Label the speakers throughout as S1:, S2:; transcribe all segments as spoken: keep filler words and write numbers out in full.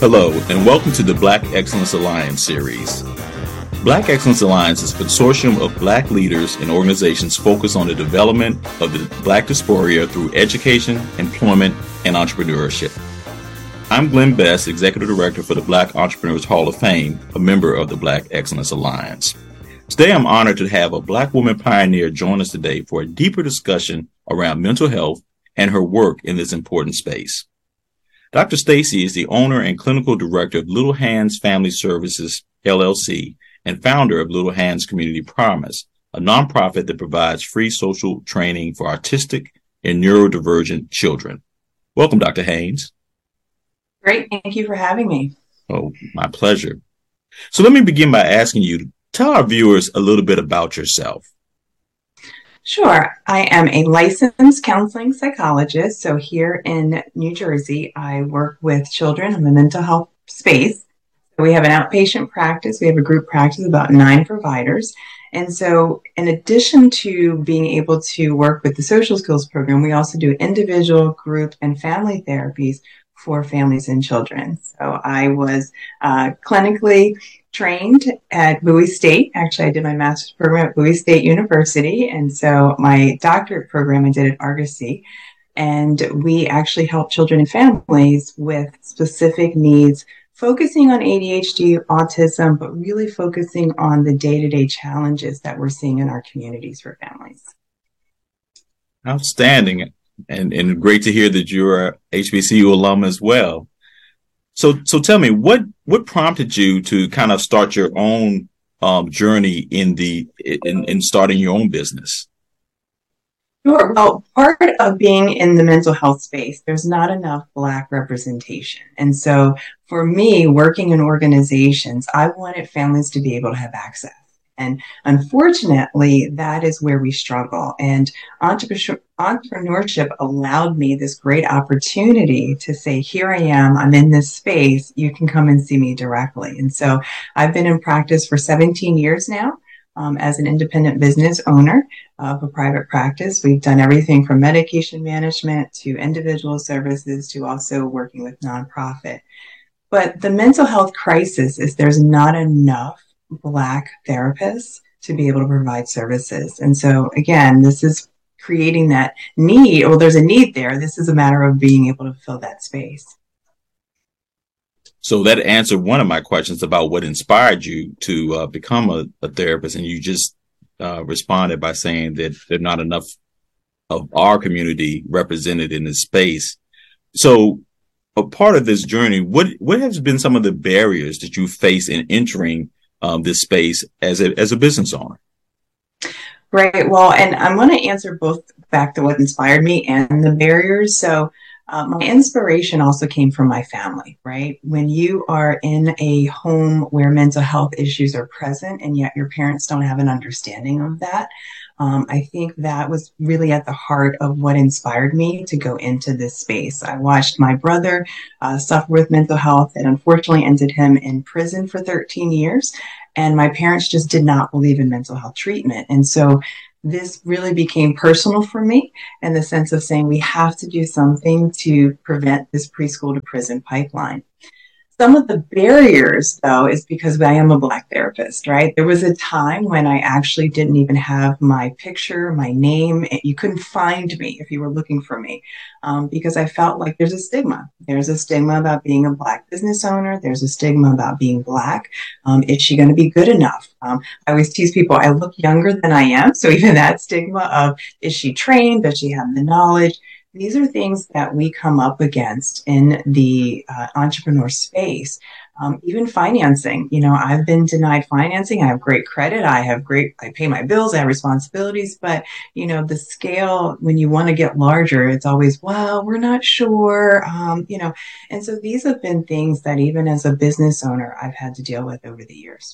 S1: Hello, and welcome to the Black Excellence Alliance series. Black Excellence Alliance is a consortium of Black leaders and organizations focused on the development of the Black diaspora through education, employment, and entrepreneurship. I'm Glenn Best, Executive Director for the Black Entrepreneurs Hall of Fame, a member of the Black Excellence Alliance. Today, I'm honored to have a Black woman pioneer join us today for a deeper discussion around mental health and her work in this important space. Doctor Stacy is the owner and clinical director of Little Hands Family Services, L L C, and founder of Little Hands Community Promise, a nonprofit that provides free social training for autistic and neurodivergent children. Welcome, Doctor Haynes.
S2: Great. Thank you for having me.
S1: Oh, my pleasure. So let me begin by asking you to tell our viewers a little bit about yourself.
S2: Sure. I am a licensed counseling psychologist. So here in New Jersey, I work with children in the mental health space. We have an outpatient practice. We have a group practice, about nine providers. And so in addition to being able to work with the social skills program, we also do individual, group, and family therapies for families and children. So I was uh, clinically trained at Bowie State. Actually, I did my master's program at Bowie State University. And so my doctorate program I did at Argosy. And we actually help children and families with specific needs, focusing on A D H D, autism, but really focusing on the day-to-day challenges that we're seeing in our communities for families.
S1: Outstanding. And, and great to hear that you're a H B C U alum as well. So, so tell me, what, what prompted you to kind of start your own um, journey in the, in, in starting your own business?
S2: Sure. Well, part of being in the mental health space, there's not enough Black representation. And so for me, working in organizations, I wanted families to be able to have access. And unfortunately, that is where we struggle. And entrepreneurship allowed me this great opportunity to say, here I am, I'm in this space, you can come and see me directly. And so I've been in practice for seventeen years now. Um, as an independent business owner of a private practice. We've done everything from medication management to individual services to also working with nonprofit. But the mental health crisis is there's not enough Black therapists to be able to provide services. And so again, this is creating that need, or there's a need there. This is a matter of being able to fill that space.
S1: So that answered one of my questions about what inspired you to uh, become a, a therapist. And you just uh, responded by saying that there's not enough of our community represented in this space. So a part of this journey, what, what has been some of the barriers that you face in entering um, this space as a, as a business owner?
S2: Right. Well, and I'm going to answer both back to what inspired me and the barriers. So Uh, my inspiration also came from my family, right? When you are in a home where mental health issues are present and yet your parents don't have an understanding of that, um, I think that was really at the heart of what inspired me to go into this space. I watched my brother uh, suffer with mental health and unfortunately ended him in prison for thirteen years. And my parents just did not believe in mental health treatment. And so this really became personal for me in the sense of saying we have to do something to prevent this preschool to prison pipeline. Some of the barriers, though, is because I am a Black therapist, right? There was a time when I actually didn't even have my picture, my name. You couldn't find me if you were looking for me um, because I felt like there's a stigma. There's a stigma about being a Black business owner. There's a stigma about being Black. Um, is she going to be good enough? Um, I always tease people, I look younger than I am. So even that stigma of, is she trained? Does she have the knowledge? These are things that we come up against in the uh, entrepreneur space. Um, even financing, you know, I've been denied financing. I have great credit. I have great, I pay my bills. I have responsibilities. But, you know, the scale, when you want to get larger, it's always, well, we're not sure, um, you know. And so these have been things that even as a business owner, I've had to deal with over the years.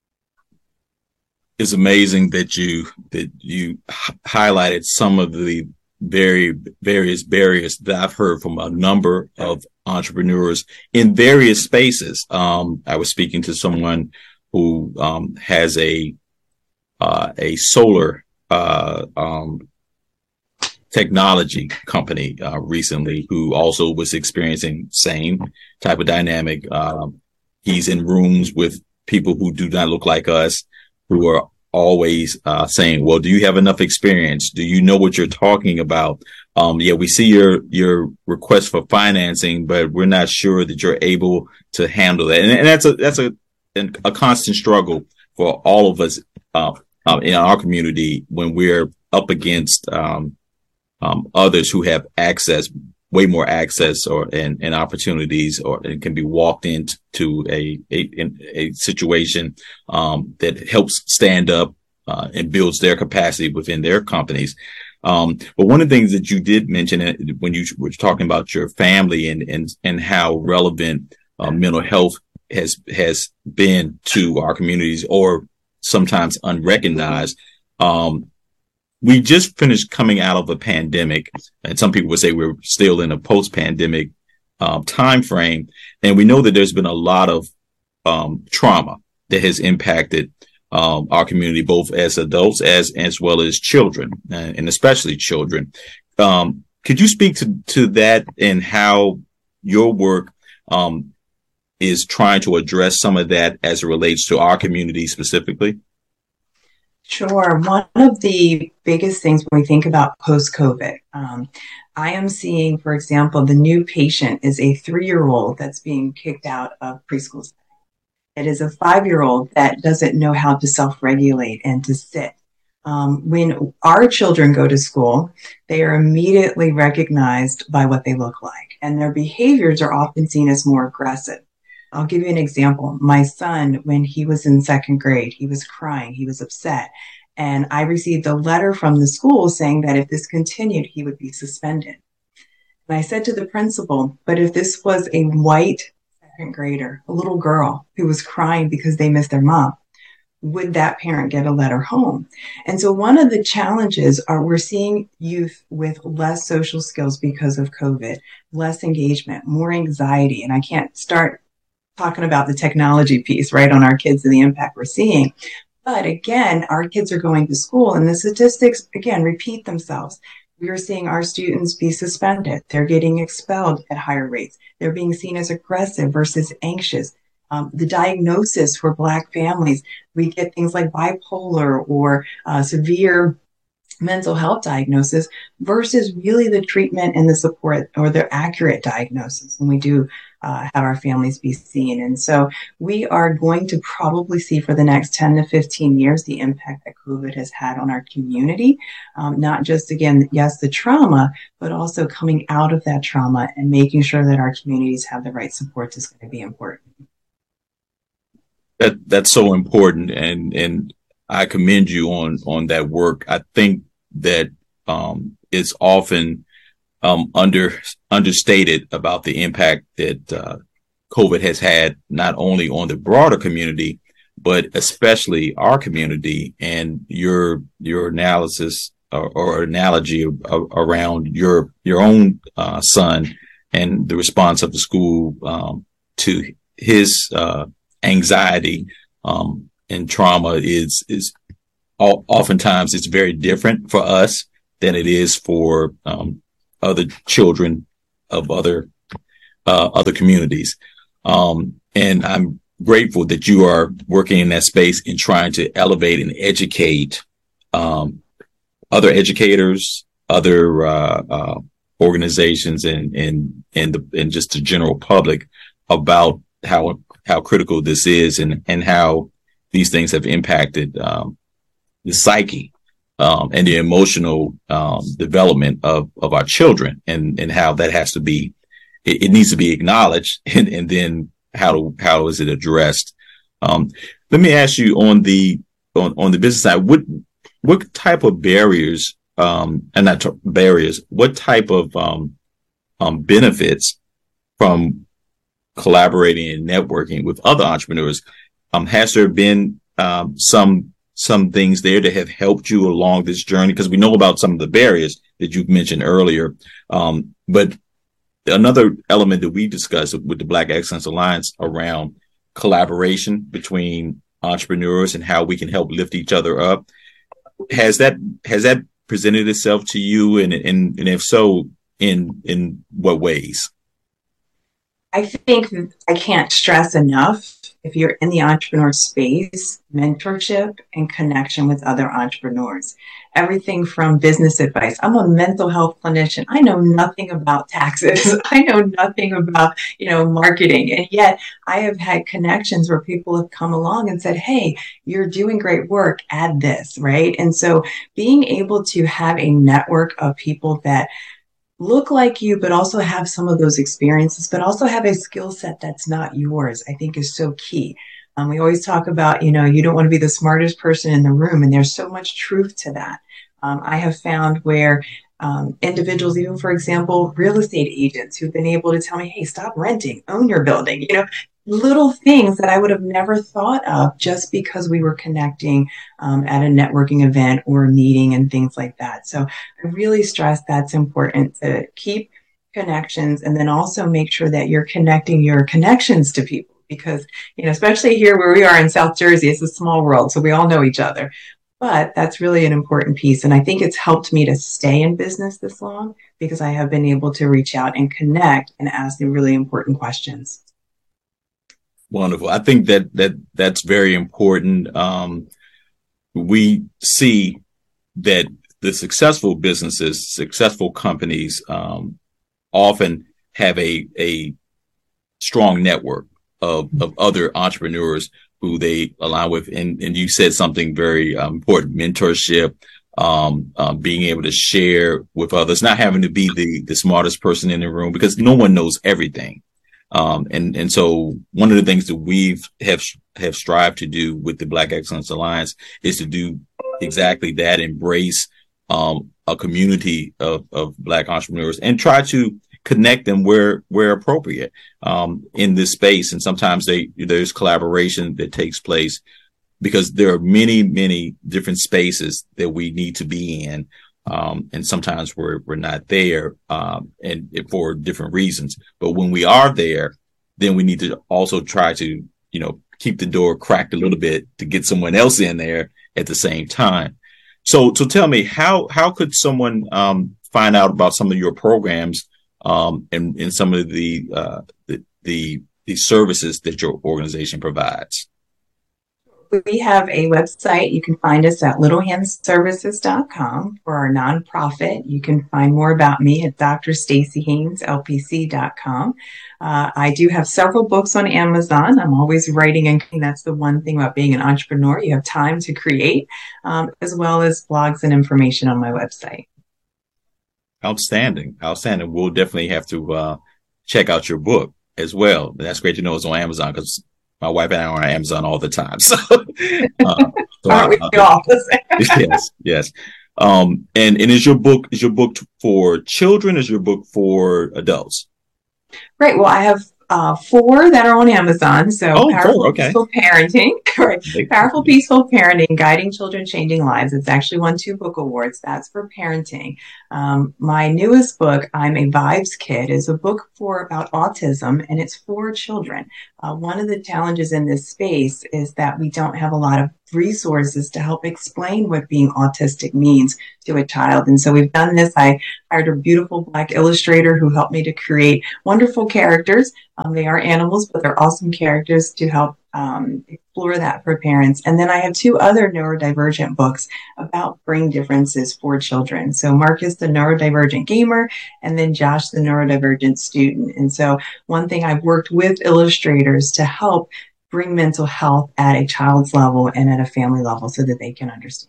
S1: It's amazing that you, that you h- highlighted some of the very various barriers that I've heard from a number of entrepreneurs in various spaces. Um, I was speaking to someone who um, has a uh, a solar uh, um, technology company uh, recently who also was experiencing same type of dynamic. Um, he's in rooms with people who do not look like us, who are always uh, saying, well, do you have enough experience? Do you know what you're talking about? Um, yeah, we see your your request for financing, but we're not sure that you're able to handle that. And, and that's a that's a a constant struggle for all of us uh, uh, in our community when we're up against um, um, others who have access, way more access, or and, and opportunities, or and can be walked into a a, a situation um, that helps stand up uh, and builds their capacity within their companies. Um, but one of the things that you did mention when you were talking about your family and, and, and how relevant uh, mental health has, has been to our communities, or sometimes unrecognized. Um, we just finished coming out of a pandemic, and some people would say we're still in a post-pandemic um, time frame. And we know that there's been a lot of um, trauma that has impacted Um, our community, both as adults as as well as children, uh, and especially children. Um, could you speak to, to that and how your work um, is trying to address some of that as it relates to our community specifically?
S2: Sure. One of the biggest things when we think about post-COVID, um, I am seeing, for example, the new patient is a three-year-old that's being kicked out of preschool. It is a five-year-old that doesn't know how to self-regulate and to sit. Um, when our children go to school, they are immediately recognized by what they look like, and their behaviors are often seen as more aggressive. I'll give you an example. My son, when he was in second grade, he was crying, he was upset, and I received a letter from the school saying that if this continued, he would be suspended. And I said to the principal, but if this was a white second grader, a little girl who was crying because they missed their mom, would that parent get a letter home? And so one of the challenges are we're seeing youth with less social skills because of COVID, less engagement, more anxiety. And I can't start talking about the technology piece, right, on our kids and the impact we're seeing. But again, our kids are going to school and the statistics, again, repeat themselves. We are seeing our students be suspended. They're getting expelled at higher rates. They're being seen as aggressive versus anxious. Um, the diagnosis for Black families, we get things like bipolar or uh, severe mental health diagnosis versus really the treatment and the support or the accurate diagnosis when we do uh, have our families be seen. And so we are going to probably see for the next ten to fifteen years the impact that COVID has had on our community, um, not just, again, yes, the trauma, but also coming out of that trauma and making sure that our communities have the right support is going to be important.
S1: That that's so important, and and I commend you on on that work. I think that um, it's often um, under understated about the impact that uh, COVID has had not only on the broader community, but especially our community. And your your analysis or, or analogy of, of, around your your own uh, son and the response of the school um, to his uh, anxiety um, and trauma is is all, oftentimes it's very different for us than it is for um, other children of other uh, other communities. Um, and I'm grateful that you are working in that space and trying to elevate and educate um, other educators, other uh, uh, organizations, and and and the and just the general public about how how critical this is, and and how these things have impacted um, the psyche um, and the emotional um, development of of our children, and and how that has to be it, it needs to be acknowledged, and and then how to, how is it addressed? Um, let me ask you on the on, on the business side, what what type of barriers um, and not t- barriers, what type of um, um, benefits from collaborating and networking with other entrepreneurs? Um, has there been um, some some things there that have helped you along this journey? Because we know about some of the barriers that you've mentioned earlier, um, but another element that we discussed with the Black Excellence Alliance around collaboration between entrepreneurs and how we can help lift each other up. Has that has that presented itself to you, and and, and if so, in in what ways?
S2: I think I can't stress enough, if you're in the entrepreneur space, mentorship and connection with other entrepreneurs. Everything from business advice. I'm a mental health clinician. I know nothing about taxes. I know nothing about, you know, marketing. And yet I have had connections where people have come along and said, hey, you're doing great work, add this, right? And so being able to have a network of people that look like you, but also have some of those experiences, but also have a skill set that's not yours, I think is so key. Um, we always talk about, you know, you don't want to be the smartest person in the room, and there's so much truth to that. Um, I have found where um, individuals, even for example, real estate agents who've been able to tell me, hey, stop renting, own your building, you know, little things that I would have never thought of just because we were connecting um, at a networking event or a meeting and things like that. So I really stress that's important, to keep connections, and then also make sure that you're connecting your connections to people, because, you know, especially here where we are in South Jersey, it's a small world, so we all know each other. But that's really an important piece. And I think it's helped me to stay in business this long, because I have been able to reach out and connect and ask the really important questions.
S1: Wonderful. I think that that that's very important. Um, we see that the successful businesses, successful companies, um, often have a a strong network of of other entrepreneurs who they align with. And and you said something very um, important: mentorship, um, um, being able to share with others, not having to be the the smartest person in the room, because no one knows everything. Um, and, and so one of the things that we've have, have strived to do with the Black Excellence Alliance is to do exactly that: embrace, um, a community of, of Black entrepreneurs and try to connect them where, where appropriate, um, in this space. And sometimes they, there's collaboration that takes place, because there are many, many different spaces that we need to be in. Um, and sometimes we're, we're not there, um, and, and for different reasons. But when we are there, then we need to also try to, you know, keep the door cracked a little bit to get someone else in there at the same time. So, so tell me, how, how could someone, um, find out about some of your programs, um, and, and some of the, uh, the, the, the services that your organization provides?
S2: We have a website. You can find us at little hand services dot com for our nonprofit. You can find more about me at d r stacy haynes l p c dot com. Uh, I do have several books on Amazon. I'm always writing, and that's the one thing about being an entrepreneur. You have time to create, um, as well as blogs and information on my website.
S1: Outstanding. Outstanding. We'll definitely have to uh, check out your book as well. That's great to know it's on Amazon, because my wife and I are on Amazon all the time. So, uh, so
S2: Aren't we
S1: uh,
S2: all?
S1: yes, yes. Um, and, and is your book, is your book for children? Is your book for adults?
S2: Right. Well, I have uh, four that are on Amazon. So
S1: oh,
S2: Powerful
S1: cool. Okay.
S2: Peaceful Parenting, right? Powerful Peaceful Parenting, Guiding Children, Changing Lives. It's actually won two book awards. That's for parenting. Um, my newest book, I'm a Vibes Kid, is a book for about autism, and it's for children. Uh, one of the challenges in this space is that we don't have a lot of resources to help explain what being autistic means to a child. And so we've done this. I hired a beautiful Black illustrator who helped me to create wonderful characters. Um, they are animals, but they're awesome characters to help um, explore that for parents. And then I have two other neurodivergent books about brain differences for children. So Marcus, the neurodivergent gamer, and then Josh, the neurodivergent student. And so one thing I've worked with illustrators to help bring mental health at a child's level and at a family level so that they can understand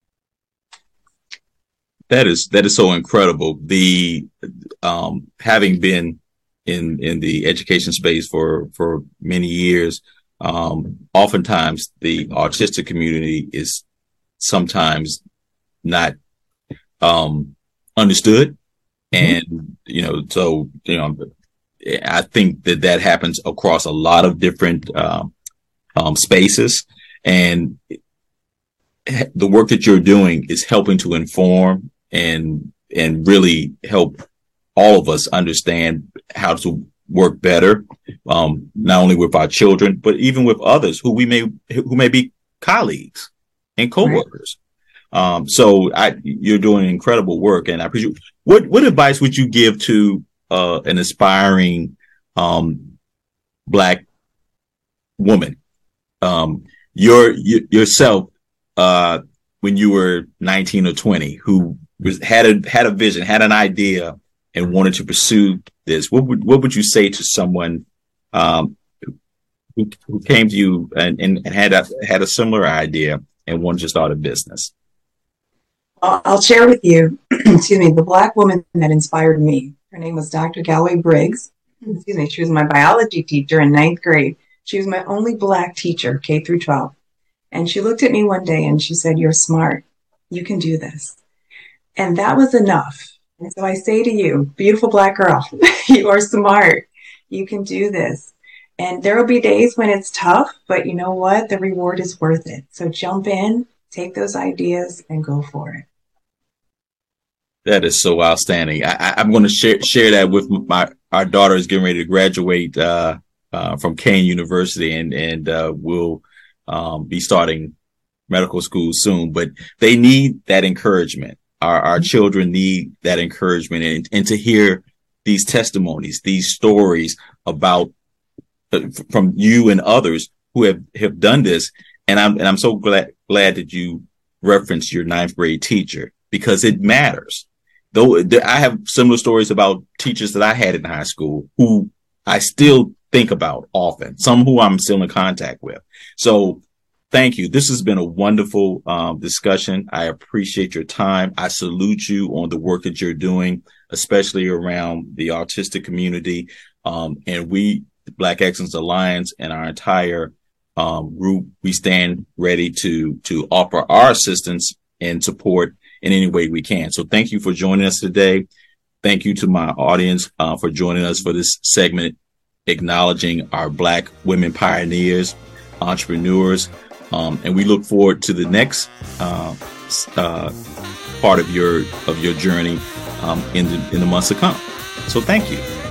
S2: it.
S1: That is, that is so incredible. The, um, having been in, in the education space for, for many years, um, oftentimes the autistic community is sometimes not, um, understood. Mm-hmm. And, you know, so, you know, I think that that happens across a lot of different, um, um, spaces, and the work that you're doing is helping to inform and, and really help all of us understand how to work better, um, not only with our children, but even with others who we may, who may be colleagues and coworkers. Um, so I, you're doing incredible work, and I appreciate. What what advice would you give to uh, an aspiring um, Black woman, um, your, your yourself, uh, when you were nineteen or twenty, who was had a had a vision, had an idea, and wanted to pursue this? What would what would you say to someone um, who, who came to you and, and, and had a had a similar idea and wanted to start a business?
S2: I'll share with you, excuse me, the Black woman that inspired me. Her name was Doctor Galway Briggs. Excuse me. She was my biology teacher in ninth grade. She was my only Black teacher, K through twelve. And she looked at me one day and she said, "You're smart. You can do this." And that was enough. And so I say to you, beautiful Black girl, you are smart. You can do this. And there will be days when it's tough, but you know what? The reward is worth it. So jump in, take those ideas, and go for it.
S1: That is so outstanding. I, I'm going to share share that with my our daughter is getting ready to graduate uh, uh, from Kean University, and and uh, will um, be starting medical school soon. But they need that encouragement. Our our children need that encouragement, and, and to hear these testimonies, these stories about uh, from you and others who have, have done this. And I'm and I'm so glad glad that you referenced your ninth grade teacher, because it matters. Though I have similar stories about teachers that I had in high school who I still think about often, some who I'm still in contact with. So thank you. This has been a wonderful um, discussion. I appreciate your time. I salute you on the work that you're doing, especially around the autistic community. Um, and we, the Black Excellence Alliance, and our entire um, group, we stand ready to to offer our assistance and support in any way we can. So thank you for joining us today. Thank you to my audience uh, for joining us for this segment, acknowledging our Black women pioneers, entrepreneurs, um, and we look forward to the next uh, uh, part of your of your journey um, in the in the months to come. So thank you.